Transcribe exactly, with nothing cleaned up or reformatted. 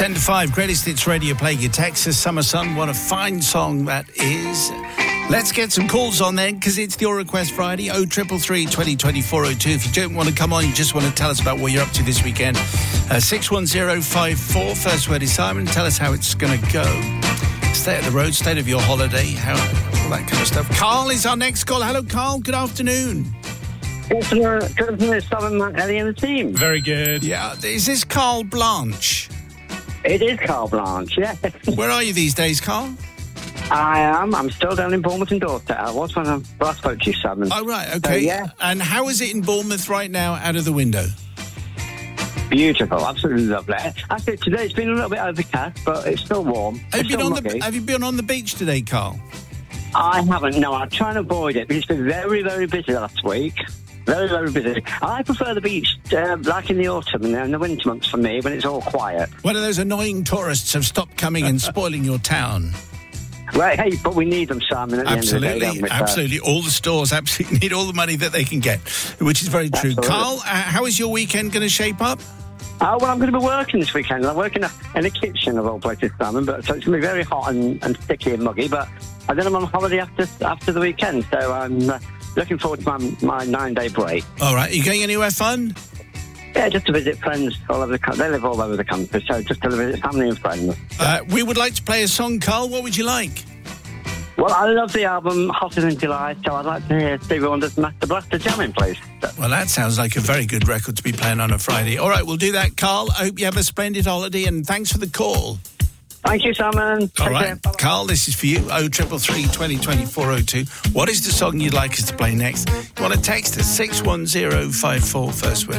ten to five, Greatest Hits Radio playing your Texas Summer Sun. What a fine song that is. Let's get some calls on then, because it's Your Request Friday. oh triple three, twenty, twenty-four oh two. If you don't want to come on, you just want to tell us about what you're up to this weekend. Uh, six one zero five four. First word is Simon. Tell us how it's going to go. State of the road, state of your holiday, how, all that kind of stuff. Carl is our next call. Hello, Carl. Good afternoon. Good afternoon, Simon, Mark, Ellie and the team. Very good. Yeah, is this Carl Blanche? It is Carl Blanche, yeah. Where are you these days, Carl? I am. I'm still down in Bournemouth and Dorset. I was when I last spoke to you, Simon. Oh, right, okay. So, yeah. And how is it in Bournemouth right now out of the window? Beautiful, absolutely lovely. Actually, today it's been a little bit overcast, but it's still warm. Have, It's you been still on the, muggy. have you been on the beach today, Carl? I haven't, no. I try and avoid it, because it's been very, very busy last week. Very, very busy. I prefer the beach, uh, like in the autumn and in the winter months for me, when it's all quiet. One of those annoying tourists have stopped coming and spoiling your town. Right, hey, but we need them, Simon, at the Absolutely, end of the day, don't we, sir? absolutely. All the stores absolutely need all the money that they can get, which is very true. Absolutely. Carl, uh, how is your weekend going to shape up? Oh, well, I'm going to be working this weekend. I'm working in the kitchen of all places, Simon, but so it's going to be very hot and, and sticky and muggy, but and then I'm on holiday after after the weekend, so I'm uh, looking forward to my, my nine-day break. All right, are you going anywhere fun? Yeah, just to visit friends all over the country. They live all over the country, so just to visit family and friends. Uh, we would like to play a song, Carl. What would you like? Well, I love the album Hotter Than July, so I'd like to hear Stevie Wonder's Master Blaster jamming, please. Well, that sounds like a very good record to be playing on a Friday. All right, we'll do that, Carl. I hope you have a splendid holiday, and thanks for the call. Thank you, Simon. Take All care. right, Bye-bye. Carl, this is for you. oh triple three, twenty, twenty-four oh two. What is the song you'd like us to play next? You want to text us six one zero five four, first word.